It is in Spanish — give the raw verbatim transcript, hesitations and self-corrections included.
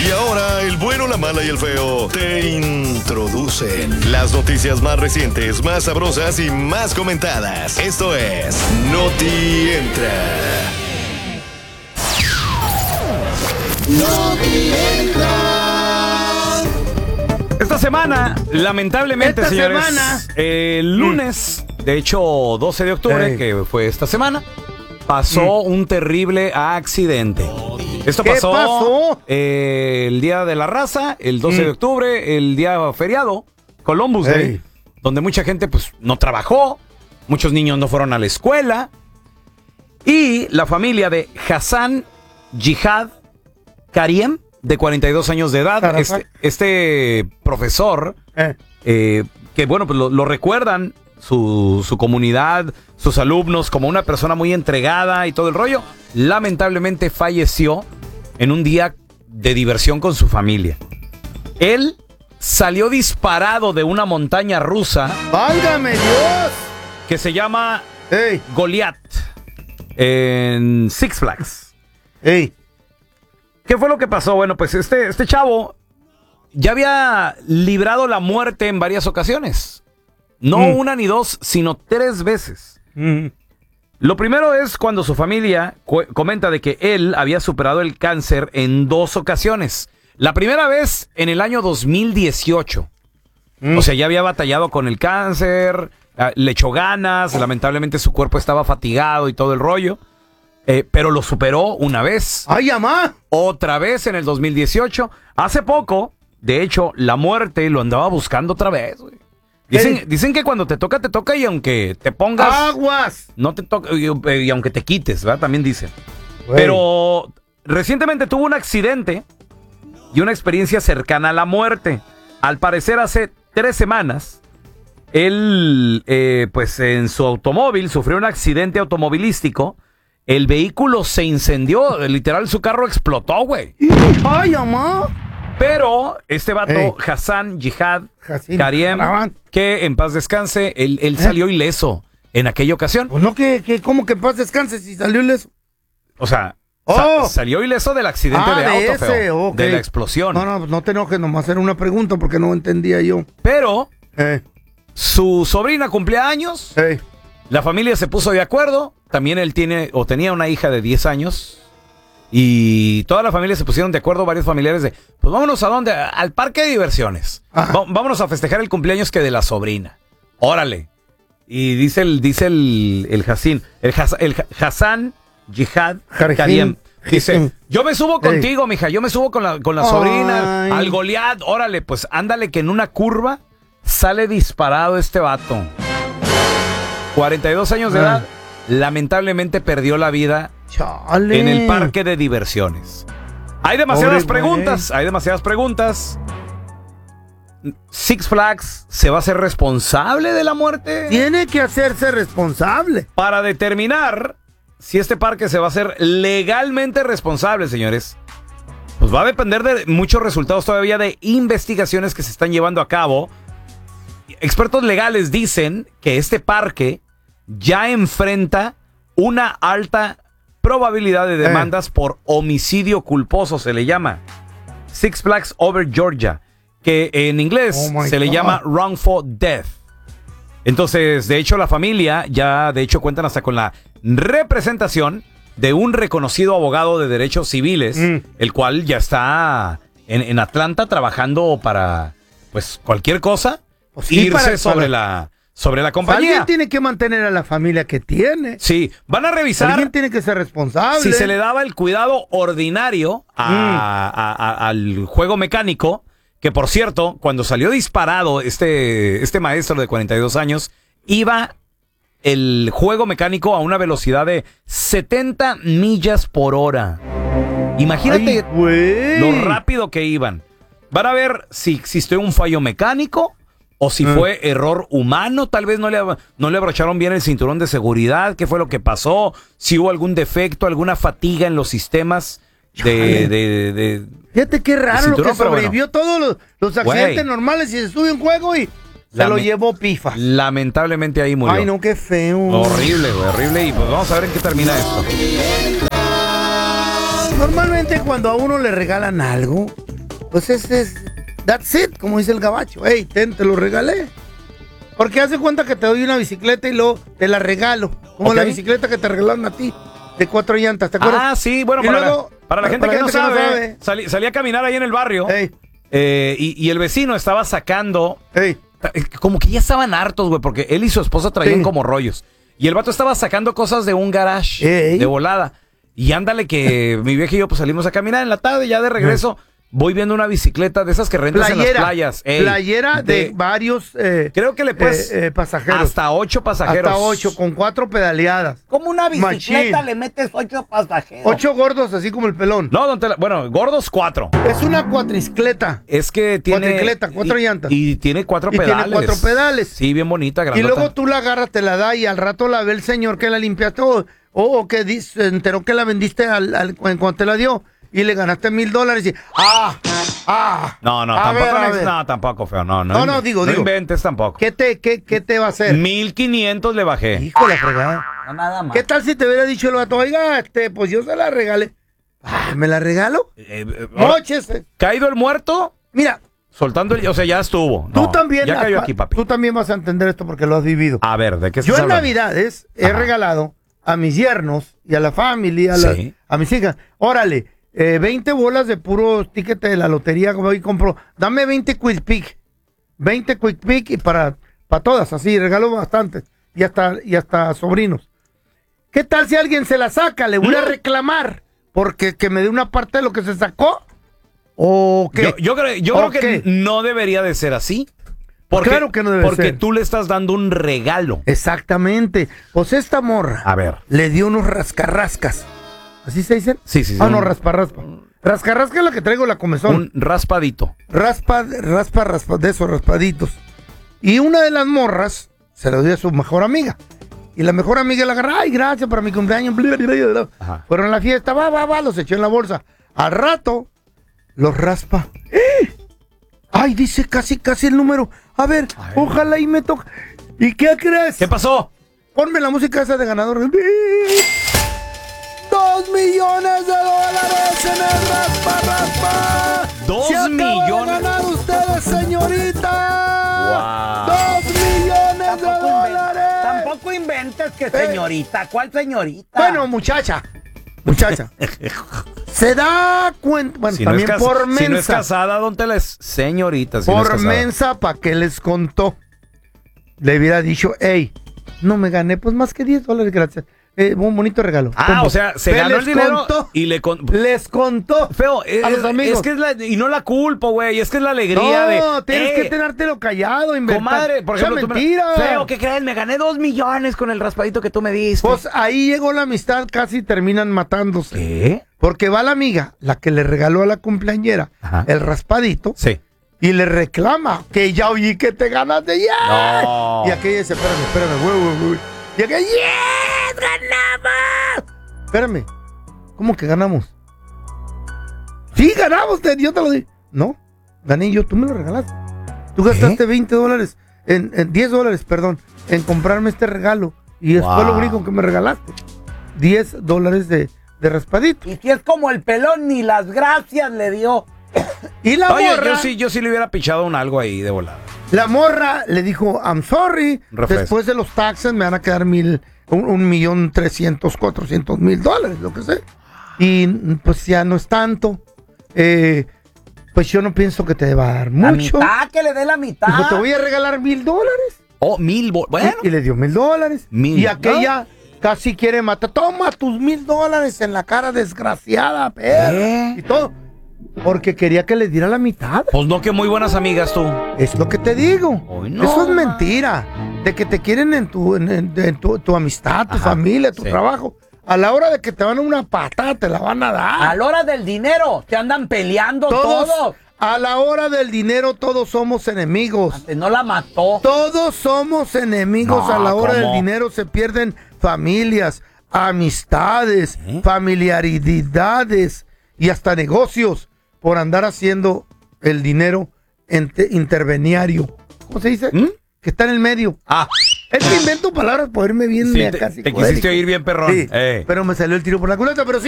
Y ahora el bueno, la mala y el feo te introducen las noticias más recientes, más sabrosas y más comentadas. Esto es Noti Entra. Noti Entra. Esta semana, lamentablemente, esta señores, semana. Eh, el lunes, mm. de hecho doce de octubre, Ey. que fue esta semana, pasó mm. un terrible accidente. Esto ¿Qué pasó, pasó? Eh, el Día de la Raza, el doce mm. de octubre, el día feriado, Columbus Day, Ey. donde mucha gente pues no trabajó, muchos niños no fueron a la escuela, y la familia de Hassan Jihad Kariem, de cuarenta y dos años de edad, este, este profesor, eh. Eh, que bueno, pues lo, lo recuerdan su, su comunidad, sus alumnos, como una persona muy entregada y todo el rollo, lamentablemente falleció en un día de diversión con su familia. Él salió disparado de una montaña rusa. ¡Válgame Dios! Que se llama Ey. Goliath, en Six Flags. ¡Ey! ¿Qué fue lo que pasó? Bueno, pues este, este chavo ya había librado la muerte en varias ocasiones. No mm. una ni dos, sino tres veces. Mm. Lo primero es cuando su familia cu- comenta de que él había superado el cáncer en dos ocasiones. La primera vez en el año dos mil dieciocho. Mm. O sea, ya había batallado con el cáncer, le echó ganas, lamentablemente su cuerpo estaba fatigado y todo el rollo. Eh, pero lo superó una vez. ¡Ay, mamá! Otra vez en el dos mil dieciocho. Hace poco, de hecho, la muerte lo andaba buscando otra vez, güey. Dicen, dicen que cuando te toca, te toca y aunque te pongas... ¡Aguas! No te toca, y, y aunque te quites, ¿verdad? También dicen. Wey. Pero recientemente tuvo un accidente y una experiencia cercana a la muerte. Al parecer hace tres semanas, él, eh, pues en su automóvil, sufrió un accidente automovilístico. El vehículo se incendió, literal su carro explotó, güey. ¡Ay, mamá! Pero este vato, Ey. Hassan Jihad Hassan Kariem, Karavan. que en paz descanse, él, él ¿Eh? salió ileso en aquella ocasión. Pues no, que, que ¿cómo que en paz descanse si salió ileso? O sea, Oh. sa- salió ileso del accidente Ah, de de auto, ese, feo, ok. de la explosión. No, no, no te enojes, nomás era una pregunta porque no entendía yo. Pero Eh, su sobrina cumplía años, eh. la familia se puso de acuerdo, también él tiene o tenía una hija de diez años. Y toda la familia se pusieron de acuerdo, varios familiares de, pues vámonos a dónde, al parque de diversiones. Va- vámonos a festejar el cumpleaños que de la sobrina. Órale. Y dice el, dice el, el Hassan, el, Has- el Ha- Hassan Jihad Kariem. Dice, yo me subo contigo, mija, yo me subo con la, con la sobrina, Ay. al Goliath, órale, pues ándale que en una curva sale disparado este vato. cuarenta y dos años de Ah. edad, lamentablemente perdió la vida Chale. en el parque de diversiones. Hay demasiadas Pobre preguntas, hay demasiadas preguntas. Six Flags se va a hacer responsable de la muerte. Tiene que hacerse responsable. Para determinar si este parque se va a hacer legalmente responsable, señores, pues va a depender de muchos resultados todavía de investigaciones que se están llevando a cabo. Expertos legales dicen que este parque ya enfrenta una alta probabilidad de demandas eh. por homicidio culposo, se le llama Six Flags Over Georgia, que en inglés oh se God. le llama wrongful death. Entonces, de hecho, la familia ya, de hecho, cuentan hasta con la representación de un reconocido abogado de derechos civiles, mm. el cual ya está en, en Atlanta trabajando para, pues, cualquier cosa, pues sí, irse para, sobre, para... La, sobre la compañía. Alguien tiene que mantener a la familia que tiene. Sí, van a revisar. Alguien tiene que ser responsable. Si se le daba el cuidado ordinario a, mm. a, a, al juego mecánico. Que por cierto, cuando salió disparado este, este maestro de cuarenta y dos años, iba el juego mecánico a una velocidad de setenta millas por hora. Imagínate Ay, lo rápido que iban. Van a ver si existió un fallo mecánico o si mm. fue error humano. Tal vez no le, no le abrocharon bien el cinturón de seguridad. ¿Qué fue lo que pasó? Si hubo algún defecto, alguna fatiga en los sistemas de... de, de Fíjate qué raro lo que sobrevivió bueno. todos los, los accidentes Wey. normales y se sube un juego y Lame- se lo llevó pifa. Lamentablemente ahí murió. Ay, no, qué feo. Horrible, güey, horrible. Y pues vamos a ver en qué termina esto. Normalmente cuando a uno le regalan algo, pues ese es, that's it, como dice el gabacho. Ey, ten, te lo regalé. Porque hace cuenta que te doy una bicicleta y luego te la regalo. Como Ok. la bicicleta que te regalaron a ti, de cuatro llantas, ¿te acuerdas? Ah, sí, bueno, Y para, luego, la, para la gente, para que, la no gente que no sabe, sabe. salí, salí a caminar ahí en el barrio Ey, eh, y, y el vecino estaba sacando, ey. como que ya estaban hartos, güey, porque él y su esposa traían Sí. como rollos. Y el vato estaba sacando cosas de un garage, Ey. de volada. Y ándale que mi vieja y yo pues salimos a caminar en la tarde, ya de regreso, voy viendo una bicicleta de esas que rentas en las Playera, playas. Ey, playera de, varios eh, creo que le puedes eh, eh, pasajeros. hasta ocho pasajeros. Hasta ocho, con cuatro pedaleadas. Como una bicicleta Machín. le metes ocho pasajeros. Ocho gordos, así como el pelón. No, don Tela- bueno, gordos cuatro. Es una cuatriscleta. Es que tiene... Cuatricleta, cuatro y- llantas. Y tiene cuatro Y tiene pedales. cuatro pedales. Sí, bien bonita, Y grandota. luego tú la agarras, te la da y al rato la ve el señor que la limpiaste o, o, o que di- se enteró que la vendiste al, al- en cuanto te la dio y le ganaste mil dólares y ¡ah! ¡ah! No, no, A tampoco, ver, a es- ver. no, tampoco, feo, no, no. No, no, inve- digo, no digo. inventes tampoco. ¿Qué te, qué, qué te va a hacer? mil quinientos le bajé. Hijo de la fregada. No, nada más. ¿Qué tal si te hubiera dicho el vato, oiga, este, pues yo se la regalé? Ah, ¿me la regalo? Eh, eh, ahora, Móchese. ¿caído el muerto? Mira, Soltando el... O sea, ya estuvo. tú No, también. Ya cayó apa- aquí, papi. Tú también vas a entender esto porque lo has vivido. A ver, ¿de qué estás Yo en hablando? Navidades he Ajá. regalado a mis yernos y a la familia, a, la- Sí. a mis hijas. Órale, eh, veinte bolas de puro ticket de la lotería, como hoy compro. Dame veinte Quick Pick. veinte Quick Pick y para, para todas, así, regalo bastante. Y hasta, y hasta sobrinos. ¿Qué tal si alguien se la saca? Le voy a reclamar porque que me dé una parte de lo que se sacó. ¿O qué? Yo, yo creo, yo ¿O creo que qué? no debería de ser así. Porque, Claro que no debe Porque ser. tú le estás dando un regalo. Exactamente. Pues esta morra A ver. le dio unos rascarrascas. ¿Así se dicen? Sí, sí, sí. Ah, no, un- raspa, raspa. Rascarrasca es la que traigo, la comezón. Un raspadito. Raspa, raspa, raspa, de esos raspaditos. Y una de las morras se lo dio a su mejor amiga. Y la mejor amiga la agarró, ay, gracias para mi cumpleaños. bla, bla, bla, bla. Ajá. Fueron a la fiesta, va, va, va, los echó en la bolsa. Al rato, los raspa. ¡Eh! Ay, dice casi, casi el número. A ver, Ay. ojalá y me toque. ¿Y qué crees? ¿Qué pasó? Ponme la música esa de ganador. Dos millones de dólares en el raspa, raspa. Dos Se acaba millones. de ganar ustedes, señorita. Wow. Dos millones de Tampoco, inven- dólares. tampoco inventes que señorita. ¿Cuál señorita? Bueno, muchacha. Muchacha. Se da cuenta. Bueno, Si no, es también cas- por mensa. si no es casada, ¿dónde te la es? Señorita, si no es por casada. mensa, ¿para qué les contó? Le hubiera dicho, hey, no me gané, pues más que diez dólares, gracias. Eh, un bonito regalo. Ah, Pum, o sea, se Pero ganó el les dinero contó. y le con... Les contó. Feo, es, a los amigos. es que es la... Y no la culpo, güey, es que es la alegría de... No, tienes eh, que tenértelo callado, inventar. Comadre, por ejemplo, Esa tú me- mentira. Feo, ¿qué crees? Me gané dos millones con el raspadito que tú me diste. Pues ahí llegó la amistad, casi terminan matándose. ¿Qué? Porque va la amiga, la que le regaló a la cumpleañera Ajá. el raspadito, Sí. y le reclama que ya oí que te ganaste ya. No. Y aquella dice, espérame, espérame, güey, güey, güey. Y aquella, ¡yes! ¡Ganamos! Espérame, ¿cómo que ganamos? Sí, ganamos, te- yo te lo di. No, gané yo, tú me lo regalaste. Tú gastaste veinte dólares, en, en diez dólares, perdón, en comprarme este regalo. Y eso fue Wow. lo único que me regalaste. diez dólares de, de raspadito. Y si es como el pelón, ni las gracias le dio. Y la Oye, morra, yo sí, yo sí le hubiera pichado un algo ahí de volada. la morra le dijo, I'm sorry, Refresco. después de los taxes me van a quedar mil, un, un millón trescientos, cuatrocientos mil dólares, lo que sea. Y pues ya no es tanto. Eh, pues yo no pienso que te deba dar La mucho. mitad, que le dé la mitad. Dijo, te voy a regalar mil dólares. Oh, mil... bo- Bueno. Y, y le dio mil dólares. Mil, Y aquella casi quiere matar. Toma tus mil dólares en la cara, desgraciada, perra. ¿Qué? Y todo. Porque quería que le diera la mitad. Pues no, que muy buenas amigas tú. Es lo que te digo. Ay, no, Eso es ma. mentira. De que te quieren en tu, en, en- en tu, tu amistad, tu Ajá, familia, tu sí. trabajo. A la hora de que te van a una patada, te la van a dar. A la hora del dinero, se andan peleando Todos, todos. a la hora del dinero, todos somos enemigos. Antes no la mató. Todos somos enemigos. No, A la hora ¿cómo? del dinero se pierden familias, amistades, ¿Eh? familiaridades y hasta negocios por andar haciendo el dinero ente- interveniario. ¿Cómo se dice? ¿Mm? Que está en el medio. Ah, Es que invento palabras para irme bien sí, de te, acá, te psicodélico. quisiste oír bien, perrón. Sí, Eh. pero me salió el tiro por la culata, pero sí.